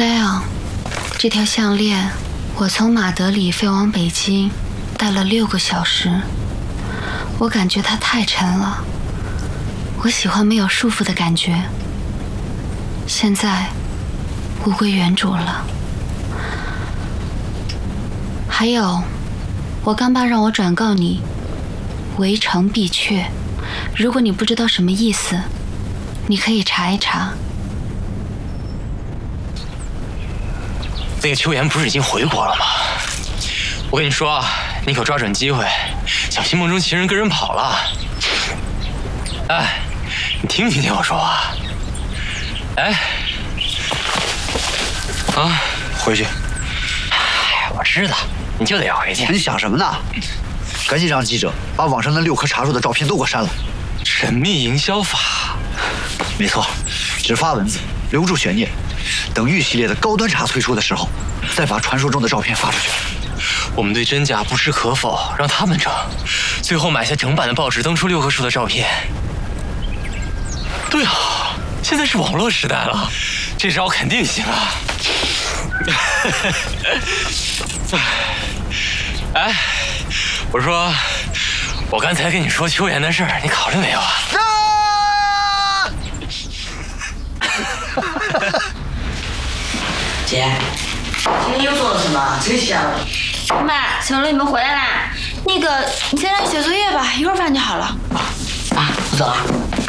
Leon，这条项链我从马德里飞往北京，戴了6个小时。我感觉它太沉了，我喜欢没有束缚的感觉。现在物归原主了。还有，我干爸让我转告你，围城必阙。如果你不知道什么意思，你可以查一查。 那个秋妍不是已经回国了吗？我跟你说啊，你可抓准机会，小心梦中情人跟人跑了。哎，你听没听见我说话？哎，啊， 回去。 哎，我知道，你就得要回去。 你想什么呢？赶紧让记者把网上那6颗茶树的照片都给我删了。 缜密营销法。 没错，只发文字，留住悬念，等玉系列的高端茶推出的时候，再把传说中的照片发出去。 我们对真假不置可否，让他们争，最后买下整版的报纸，登出6棵树的照片。对啊，现在是网络时代了，这招肯定行啊！哎，我说，我刚才跟你说秋妍的事儿，你考虑没有啊？ 姐，今天又做了什么？真香！ 妈，小乐你们回来啦。那个，你先来写作业吧，一会儿饭就好了。 爸，我走了。